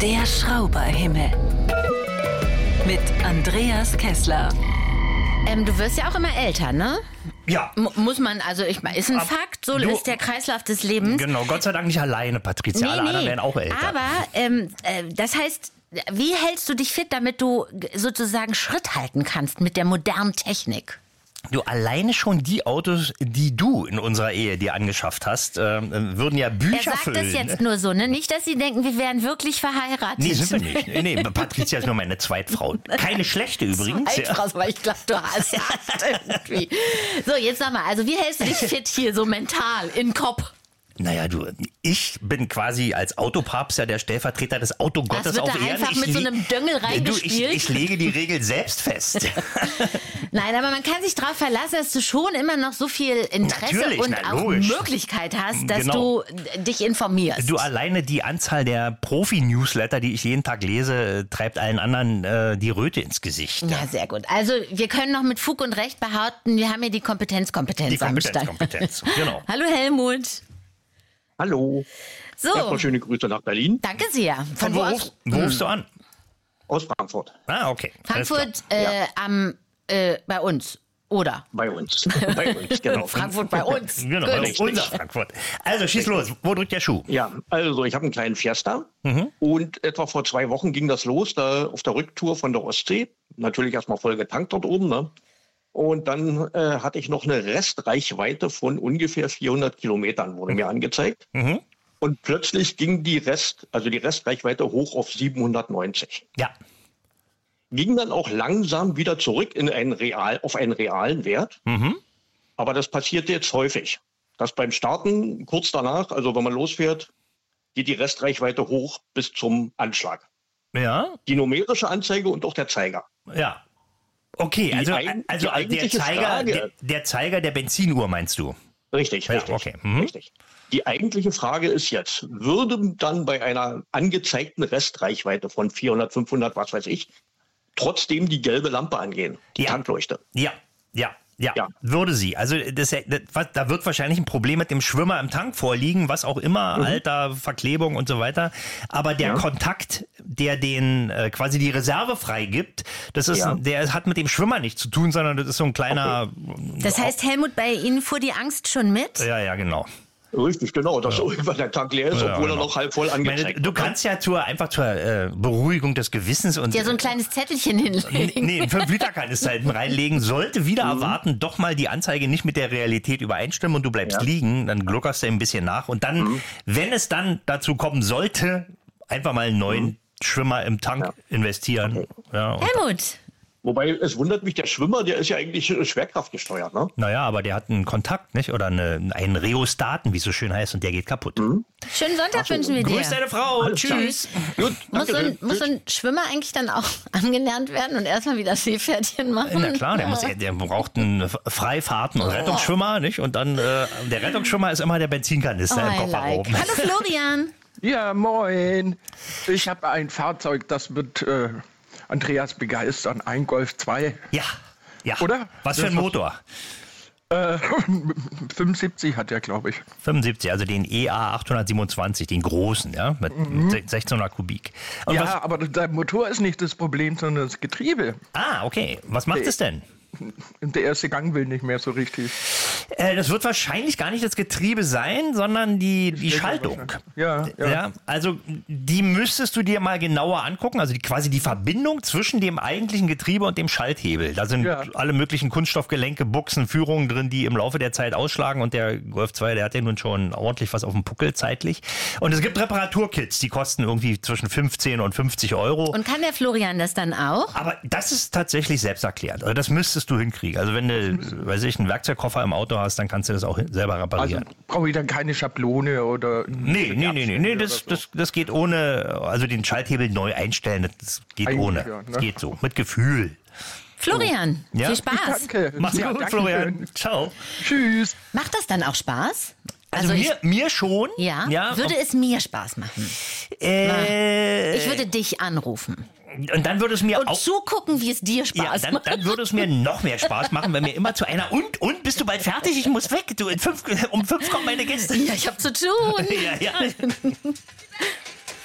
Der Schrauberhimmel. Mit Andreas Kessler. Du wirst ja auch immer älter, ne? Ja. Muss man, also ist ein Fakt, so ist der Kreislauf des Lebens. Genau, Gott sei Dank nicht alleine, Patricia. Alle anderen werden auch älter. Aber das heißt, wie hältst du dich fit, damit du sozusagen Schritt halten kannst mit der modernen Technik? Du, alleine schon die Autos, die du in unserer Ehe dir angeschafft hast, würden ja Bücher füllen. Er sagt das jetzt nur so, ne? Nicht, dass sie denken, wir wären wirklich verheiratet. Nee, sind wir nicht. Nee, Patricia ist nur meine Zweitfrau. Keine schlechte übrigens. Zweitfrau, aber ich glaube, du hast irgendwie. So, jetzt sag mal, also wie hältst du dich fit hier so mental, in Kopf? Naja, ich bin quasi als Autopapst ja der Stellvertreter des Autogottes auf Erden. Das wird da einfach mit so einem Döngel reingespielt. Ich lege die Regel selbst fest. Nein, aber man kann sich darauf verlassen, dass du schon immer noch so viel Interesse auch Möglichkeit hast, dass du dich informierst. Du, alleine die Anzahl der Profi-Newsletter, die ich jeden Tag lese, treibt allen anderen die Röte ins Gesicht. Ja, sehr gut. Also wir können noch mit Fug und Recht behaupten, wir haben hier die Kompetenz am Start. Genau. Hallo Helmut. Hallo. So. Erstmal schöne Grüße nach Berlin. Danke sehr. Von wo rufst du an? Aus Frankfurt. Ah, okay. Frankfurt bei uns, oder? Bei uns, genau. Frankfurt bei uns. Genau, unser Frankfurt. Also schieß los, wo drückt der Schuh? Ja, also ich habe einen kleinen Fiesta und etwa vor 2 Wochen ging das los, da auf der Rücktour von der Ostsee. Natürlich erstmal voll getankt dort oben, ne? Und dann hatte ich noch eine Restreichweite von ungefähr 400 Kilometern, wurde mir angezeigt. Und plötzlich ging die Restreichweite hoch auf 790. Ja. Ging dann auch langsam wieder zurück auf einen realen Wert. Aber das passiert jetzt häufig. Dass beim Starten, kurz danach, also wenn man losfährt, geht die Restreichweite hoch bis zum Anschlag. Ja. Die numerische Anzeige und auch der Zeiger. Ja. Okay, also der Zeiger der Benzinuhr meinst du? Richtig. Okay. Richtig. Die eigentliche Frage ist jetzt, würde dann bei einer angezeigten Restreichweite von 400, 500, was weiß ich, trotzdem die gelbe Lampe angehen, die Tankleuchte? Ja, würde sie. Also da wird wahrscheinlich ein Problem mit dem Schwimmer im Tank vorliegen, was auch immer, Alter, Verklebung und so weiter. Aber der Kontakt, der den quasi die Reserve freigibt, der hat mit dem Schwimmer nichts zu tun, sondern das ist so ein kleiner... Okay. Das heißt, Helmut, bei Ihnen fuhr die Angst schon mit? Ja, genau. Richtig, genau, dass irgendwann der Tank leer ist, obwohl er noch halb voll angezeigt wird. Du kannst ja zur Beruhigung des Gewissens und... Ja, so ein kleines Zettelchen hinlegen. Nee, 5-Liter-Kanister hinten reinlegen, sollte wieder erwarten, doch mal die Anzeige nicht mit der Realität übereinstimmen und du bleibst liegen, dann gluckerst du ein bisschen nach und dann, wenn es dann dazu kommen sollte, einfach mal einen neuen Schwimmer im Tank investieren. Okay. Ja, Helmut! Wobei, es wundert mich, der Schwimmer, der ist ja eigentlich schwerkraftgesteuert, ne? Naja, aber der hat einen Kontakt, nicht? Oder einen Rheostaten, wie es so schön heißt, und der geht kaputt. Schönen Sonntag wünschen wir dir. Grüß deine Frau. Alles Tschüss. Gut, Muss so ein Schwimmer eigentlich dann auch angelernt werden und erstmal wieder Seepferdchen machen? Na klar, der braucht einen Freifahrten- und Rettungsschwimmer, nicht? Und dann, der Rettungsschwimmer ist immer der Benzinkanister im Kofferraum. Hallo Florian. Ja, moin. Ich habe ein Fahrzeug, das wird Andreas begeistern. Ein Golf 2. Ja. Oder? Was für ein Motor? 75 hat er, glaube ich. 75, also den EA 827, den großen, ja, mit 1600 Kubik. Und aber der Motor ist nicht das Problem, sondern das Getriebe. Ah, okay. Was macht es denn? Der erste Gang will nicht mehr so richtig. Das wird wahrscheinlich gar nicht das Getriebe sein, sondern die Schaltung. Ja. Also die müsstest du dir mal genauer angucken. Also quasi die Verbindung zwischen dem eigentlichen Getriebe und dem Schalthebel. Da sind alle möglichen Kunststoffgelenke, Buchsen, Führungen drin, die im Laufe der Zeit ausschlagen. Und der Golf 2, der hat ja nun schon ordentlich was auf dem Puckel zeitlich. Und es gibt Reparaturkits, die kosten irgendwie zwischen 15 und 50 Euro. Und kann der Florian das dann auch? Aber das ist tatsächlich selbsterklärend. Also das müsstest du hinkriegen. Also wenn du, einen Werkzeugkoffer im Auto hast, dann kannst du das auch selber reparieren. Also brauche ich dann keine Schablone oder... Nee, das geht ohne, also den Schalthebel neu einstellen, das geht eigentlich ohne. Ja, ne? Das geht so, mit Gefühl. Florian, viel Spaß. Danke. Mach's gut, Florian. Ciao. Tschüss. Macht das dann auch Spaß? Also mir schon. Ja. Würde es mir Spaß machen? Ich würde dich anrufen. Und dann würde es mir auch zugucken, wie es dir Spaß macht. Dann würde es mir noch mehr Spaß machen, wenn mir immer zu einer und bist du bald fertig? Ich muss weg. Um 5 kommen meine Gäste. Ja, ich habe zu tun. Ja.